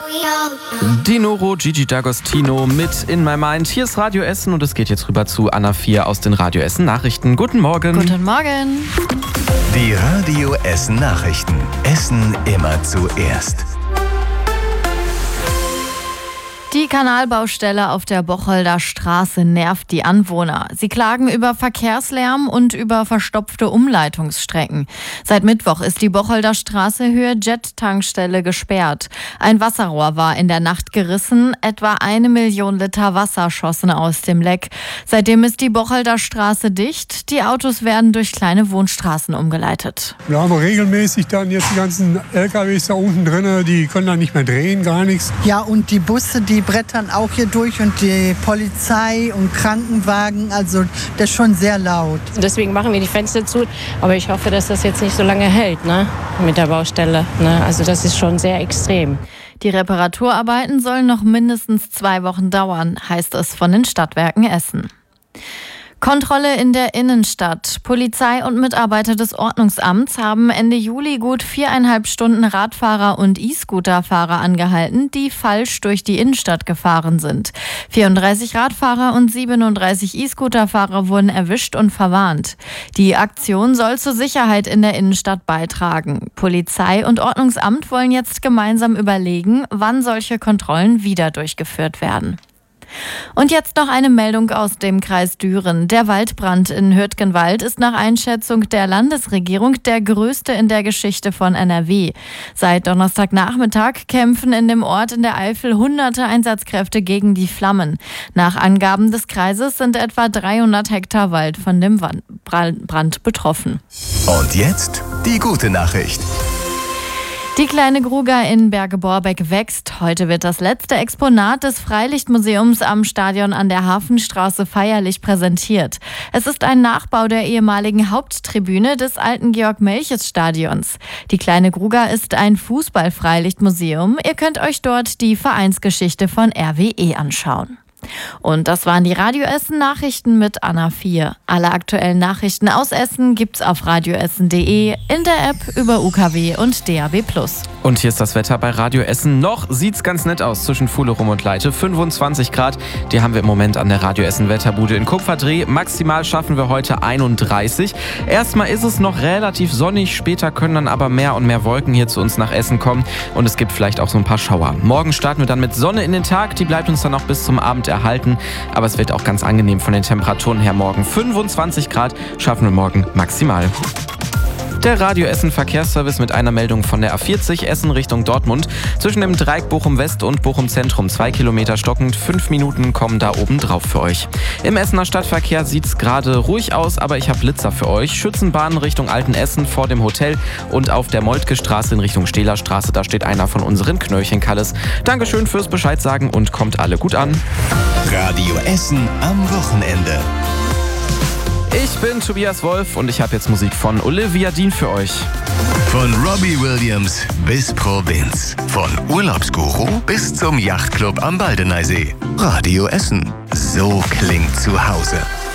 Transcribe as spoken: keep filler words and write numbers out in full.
Dinoro, Gigi D'Agostino mit In My Mind. Hier ist Radio Essen und es geht jetzt rüber zu Anna vier aus den Radio Essen Nachrichten. Guten Morgen. Guten Morgen. Die Radio Essen Nachrichten. Essen immer zuerst. Die Kanalbaustelle auf der Bocholder Straße nervt die Anwohner. Sie klagen über Verkehrslärm und über verstopfte Umleitungsstrecken. Seit Mittwoch ist die Bocholder Straße Höhe Jet-Tankstelle gesperrt. Ein Wasserrohr war in der Nacht gerissen. Etwa eine Million Liter Wasser schossen aus dem Leck. Seitdem ist die Bocholder Straße dicht. Die Autos werden durch kleine Wohnstraßen umgeleitet. Wir haben regelmäßig dann jetzt die ganzen L K Ws da unten drin, die können dann nicht mehr drehen, gar nichts. Ja, und die Busse, die brettern auch hier durch und die Polizei und Krankenwagen, also das ist schon sehr laut. Deswegen machen wir die Fenster zu, aber ich hoffe, dass das jetzt nicht so lange hält, ne, mit der Baustelle. Ne? Also das ist schon sehr extrem. Die Reparaturarbeiten sollen noch mindestens zwei Wochen dauern, heißt es von den Stadtwerken Essen. Kontrolle in der Innenstadt. Polizei und Mitarbeiter des Ordnungsamts haben Ende Juli gut viereinhalb Stunden Radfahrer und E-Scooter-Fahrer angehalten, die falsch durch die Innenstadt gefahren sind. vierunddreißig Radfahrer und siebenunddreißig E-Scooter-Fahrer wurden erwischt und verwarnt. Die Aktion soll zur Sicherheit in der Innenstadt beitragen. Polizei und Ordnungsamt wollen jetzt gemeinsam überlegen, wann solche Kontrollen wieder durchgeführt werden. Und jetzt noch eine Meldung aus dem Kreis Düren. Der Waldbrand in Hürtgenwald ist nach Einschätzung der Landesregierung der größte in der Geschichte von N R W. Seit Donnerstagnachmittag kämpfen in dem Ort in der Eifel hunderte Einsatzkräfte gegen die Flammen. Nach Angaben des Kreises sind etwa dreihundert Hektar Wald von dem Brand betroffen. Und jetzt die gute Nachricht. Die kleine Gruga in Berge-Borbeck wächst. Heute wird das letzte Exponat des Freilichtmuseums am Stadion an der Hafenstraße feierlich präsentiert. Es ist ein Nachbau der ehemaligen Haupttribüne des alten Georg-Melches-Stadions. Die kleine Gruga ist ein Fußball-Freilichtmuseum. Ihr könnt euch dort die Vereinsgeschichte von R W E anschauen. Und das waren die Radio Essen Nachrichten mit Anna vier. Alle aktuellen Nachrichten aus Essen gibt's auf radioessen punkt de, in der App, über U K W und D A B plus. Und hier ist das Wetter bei Radio Essen. Noch sieht's ganz nett aus zwischen Fuhlerum und Leite. fünfundzwanzig Grad, die haben wir im Moment an der Radio Essen Wetterbude in Kupferdreh. Maximal schaffen wir heute einunddreißig. Erstmal ist es noch relativ sonnig, später können dann aber mehr und mehr Wolken hier zu uns nach Essen kommen. Und es gibt vielleicht auch so ein paar Schauer. Morgen starten wir dann mit Sonne in den Tag, die bleibt uns dann auch bis zum Abend erhalten. Aber es wird auch ganz angenehm von den Temperaturen her morgen. fünfundzwanzig Grad schaffen wir morgen maximal. Der Radio Essen Verkehrsservice mit einer Meldung von der A vierzig Essen Richtung Dortmund. Zwischen dem Dreieck Bochum West und Bochum Zentrum zwei Kilometer stockend. Fünf Minuten kommen da oben drauf für euch. Im Essener Stadtverkehr sieht es gerade ruhig aus, aber ich habe Blitzer für euch. Schützenbahn Richtung Altenessen vor dem Hotel und auf der Moltke Straße in Richtung Stehlerstraße. Da steht einer von unseren Knöllchenkalles. Dankeschön fürs Bescheid sagen und kommt alle gut an. Radio Essen am Wochenende. Ich bin Tobias Wolf und ich habe jetzt Musik von Olivia Dean für euch. Von Robbie Williams bis Provinz. Von Urlaubsguru bis zum Yachtclub am Baldeneysee. Radio Essen. So klingt zu Hause.